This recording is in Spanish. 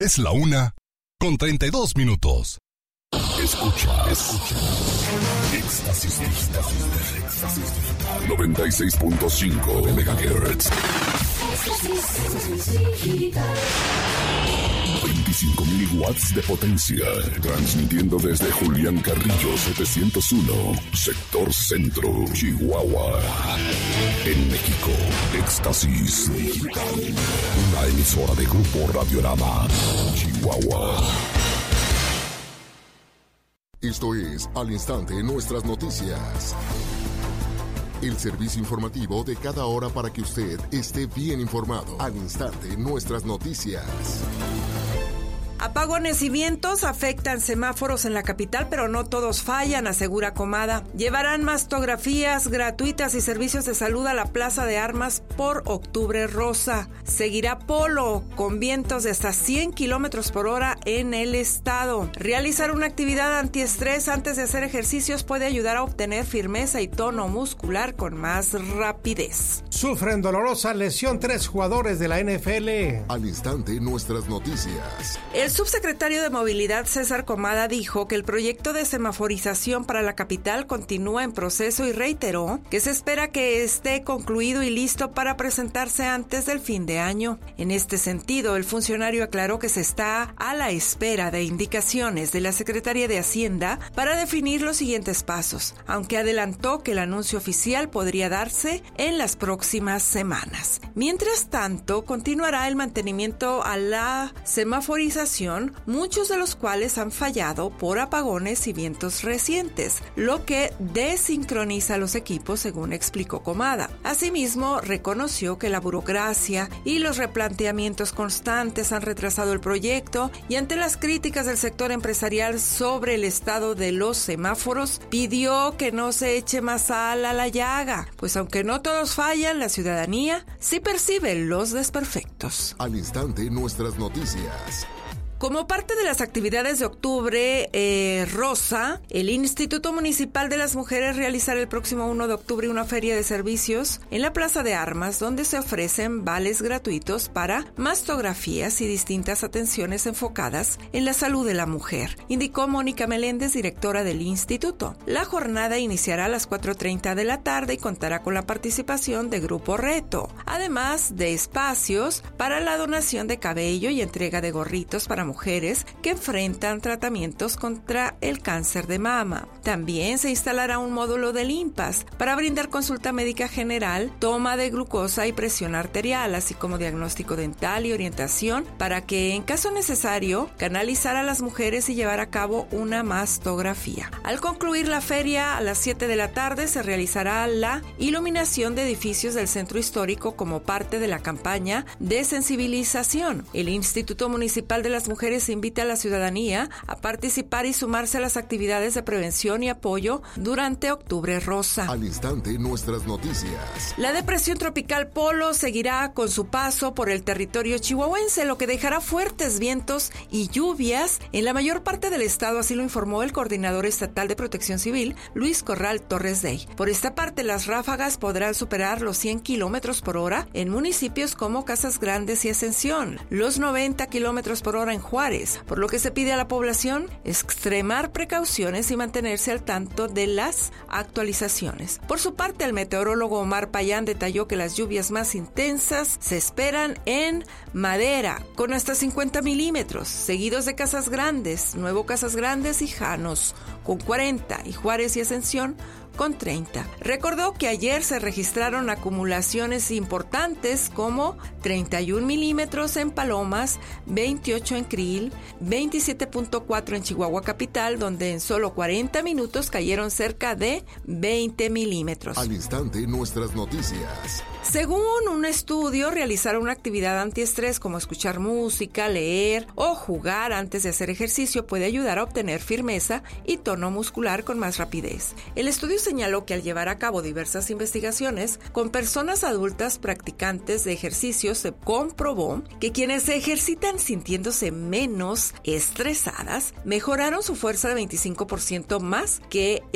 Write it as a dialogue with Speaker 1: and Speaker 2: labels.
Speaker 1: Es la 1:32. Escucha. Éxtasis Digital. 96.5 de MHz. 25.000 watts de potencia. Transmitiendo desde Julián Carrillo 701, sector centro, Chihuahua. En México, Éxtasis Digital. Una emisora de Grupo Radiorama, Chihuahua. Esto es Al Instante Nuestras Noticias. El servicio informativo de cada hora para que usted esté bien informado. Al Instante Nuestras Noticias.
Speaker 2: Apagones y vientos afectan semáforos en la capital, pero no todos fallan, asegura Comada. Llevarán mastografías gratuitas y servicios de salud a la Plaza de Armas por Octubre Rosa. Seguirá polo con vientos de hasta 100 kilómetros por hora en el estado. Realizar una actividad antiestrés antes de hacer ejercicios puede ayudar a obtener firmeza y tono muscular con más rapidez.
Speaker 3: Sufren dolorosa lesión 3 jugadores de la NFL.
Speaker 1: Al Instante Nuestras Noticias.
Speaker 2: El subsecretario de Movilidad, César Comada, dijo que el proyecto de semaforización para la capital continúa en proceso y reiteró que se espera que esté concluido y listo para presentarse antes del fin de año. En este sentido, el funcionario aclaró que se está a la espera de indicaciones de la Secretaría de Hacienda para definir los siguientes pasos, aunque adelantó que el anuncio oficial podría darse en las próximas semanas. Mientras tanto, continuará el mantenimiento a la semaforización, muchos de los cuales han fallado por apagones y vientos recientes, lo que desincroniza los equipos, según explicó Comada. Asimismo, reconoció que la burocracia y los replanteamientos constantes han retrasado el proyecto y ante las críticas del sector empresarial sobre el estado de los semáforos, pidió que no se eche más sal a la llaga, pues aunque no todos fallan, la ciudadanía sí percibe los desperfectos.
Speaker 1: Al Instante Nuestras Noticias.
Speaker 2: Como parte de las actividades de Octubre Rosa, el Instituto Municipal de las Mujeres realizará el próximo 1 de octubre una feria de servicios en la Plaza de Armas, donde se ofrecen vales gratuitos para mastografías y distintas atenciones enfocadas en la salud de la mujer, indicó Mónica Meléndez, directora del instituto. La jornada iniciará a las 4:30 de la tarde y contará con la participación de Grupo Reto, además de espacios para la donación de cabello y entrega de gorritos para mujeres que enfrentan tratamientos contra el cáncer de mama. También se instalará un módulo de limpas para brindar consulta médica general, toma de glucosa y presión arterial, así como diagnóstico dental y orientación para que, en caso necesario, canalizar a las mujeres y llevar a cabo una mastografía. Al concluir la feria, a las 7 de la tarde se realizará la iluminación de edificios del centro histórico como parte de la campaña de sensibilización. El Instituto Municipal de las Mujeres invita a la ciudadanía a participar y sumarse a las actividades de prevención y apoyo durante Octubre Rosa.
Speaker 1: Al Instante Nuestras Noticias.
Speaker 2: La depresión tropical Polo seguirá con su paso por el territorio chihuahuense, lo que dejará fuertes vientos y lluvias en la mayor parte del estado, así lo informó el coordinador estatal de Protección Civil, Luis Corral Torres Dey. Por esta parte, las ráfagas podrán superar los 100 kilómetros por hora en municipios como Casas Grandes y Ascensión, los 90 kilómetros por hora en Juárez, por lo que se pide a la población extremar precauciones y mantenerse al tanto de las actualizaciones. Por su parte, el meteorólogo Omar Payán detalló que las lluvias más intensas se esperan en Madera, con hasta 50 milímetros, seguidos de Casas Grandes, Nuevo Casas Grandes y Janos, con 40, y Juárez y Ascensión, con 30. Recordó que ayer se registraron acumulaciones importantes como 31 milímetros en Palomas, 28 en Krill, 27.4 en Chihuahua Capital, donde en solo 40 minutos cayeron cerca de 20 milímetros.
Speaker 1: Al Instante Nuestras Noticias.
Speaker 2: Según un estudio, realizar una actividad antiestrés como escuchar música, leer o jugar antes de hacer ejercicio puede ayudar a obtener firmeza y tono muscular con más rapidez. El estudio señaló que al llevar a cabo diversas investigaciones con personas adultas practicantes de ejercicio, se comprobó que quienes se ejercitan sintiéndose menos estresadas mejoraron su fuerza de 25% más que